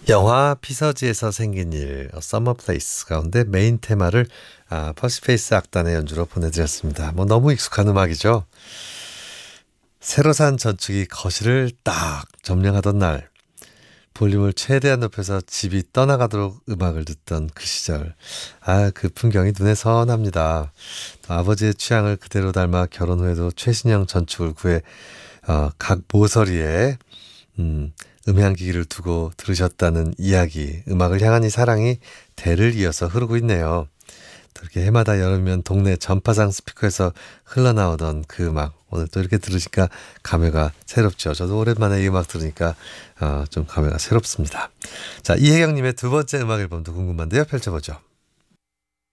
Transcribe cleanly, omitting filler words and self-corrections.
영화 피서지에서 생긴 일, 서머 플레이스 가운데 메인 테마를 퍼시페이스 악단의 연주로 보내드렸습니다. 뭐 너무 익숙한 음악이죠. 새로 산 전축이 거실을 딱 점령하던 날, 볼륨을 최대한 높여서 집이 떠나가도록 음악을 듣던 그 시절. 그 풍경이 눈에 선합니다. 또 아버지의 취향을 그대로 닮아 결혼 후에도 최신형 전축을 구해 각 모서리에 음향기기를 두고 들으셨다는 이야기, 음악을 향한 이 사랑이 대를 이어서 흐르고 있네요. 또 이렇게 해마다 여름이면 동네 전파상 스피커에서 흘러나오던 그 음악, 오늘 또 이렇게 들으니까 감회가 새롭죠. 저도 오랜만에 이 음악 들으니까 좀 감회가 새롭습니다. 자, 이혜경님의 두 번째 음악 앨범도 궁금한데요. 펼쳐보죠.